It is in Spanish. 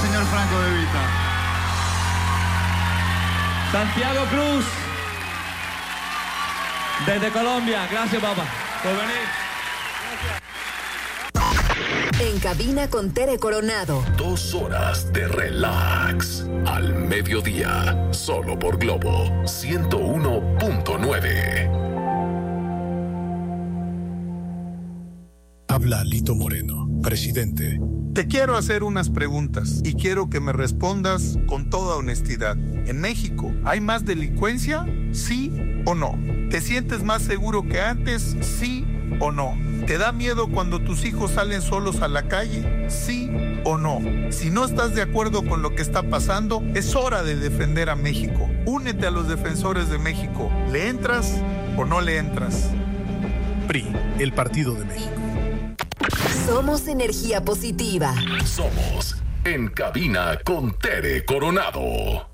señor Franco De Vita. Santiago Cruz, desde Colombia. Gracias, papá, por venir. En cabina con Tere Coronado. 2 horas de relax al mediodía, solo por Globo 101.9. Habla Lito Moreno, presidente. Te quiero hacer unas preguntas y quiero que me respondas con toda honestidad. ¿En México hay más delincuencia? ¿Sí o no? ¿Te sientes más seguro que antes? ¿Sí o no? ¿Te da miedo cuando tus hijos salen solos a la calle? ¿Sí o no? Si no estás de acuerdo con lo que está pasando, es hora de defender a México. Únete a los defensores de México. ¿Le entras o no le entras? PRI, el Partido de México. Somos energía positiva. Somos En Cabina con Tere Coronado.